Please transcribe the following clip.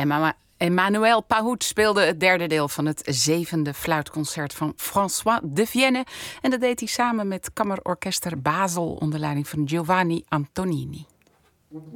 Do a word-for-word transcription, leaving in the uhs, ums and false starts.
Emma- Emmanuel Pahut speelde het derde deel van het zevende fluitconcert van François de Vienne. En dat deed hij samen met kammerorkester Basel onder leiding van Giovanni Antonini.